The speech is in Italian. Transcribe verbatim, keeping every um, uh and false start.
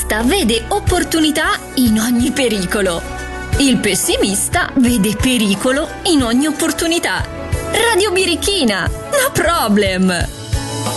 ottimista vede opportunità in ogni pericolo. Il pessimista vede pericolo in ogni opportunità. Radio Birichina, no problem!